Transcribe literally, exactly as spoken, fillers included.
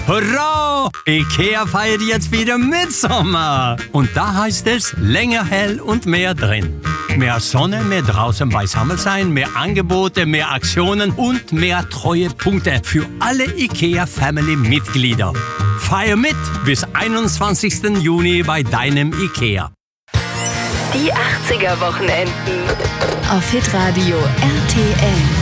Hurra! IKEA feiert jetzt wieder Mitsommer. Und da heißt es länger hell und mehr drin. Mehr Sonne, mehr draußen beisammen sein, mehr Angebote, mehr Aktionen und mehr Treuepunkte für alle IKEA-Family-Mitglieder. Feier mit bis einundzwanzigsten Juni bei deinem IKEA. Die achtziger Wochenenden auf Hitradio R T L.